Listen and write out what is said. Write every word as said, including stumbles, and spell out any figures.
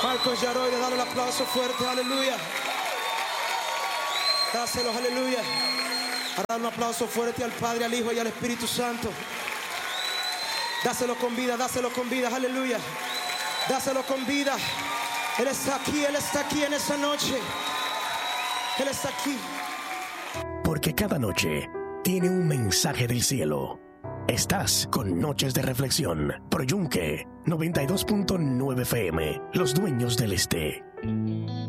Marcos Yaroide, dale el aplauso fuerte, aleluya. Dáselo, aleluya. Ahora un aplauso fuerte al Padre, al Hijo y al Espíritu Santo. Dáselo con vida, dáselo con vida, aleluya. Dáselo con vida. Él está aquí, Él está aquí en esa noche. Él está aquí. Porque cada noche tiene un mensaje del cielo. Estás con Noches de Reflexión por Yunque noventa y dos punto nueve F M, los dueños del este.